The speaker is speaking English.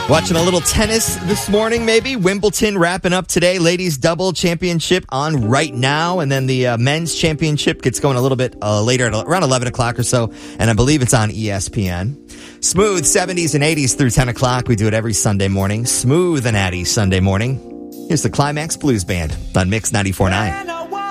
Watching a little tennis this morning, maybe. Wimbledon wrapping up today. Ladies double championship on right now. And then the men's championship gets going a little bit later at around 11 o'clock or so. And I believe it's on ESPN. Smooth 70s and 80s through 10 o'clock. We do it every Sunday morning. Smooth and Addy Sunday morning. Here's the Climax Blues Band on Mix 94.9.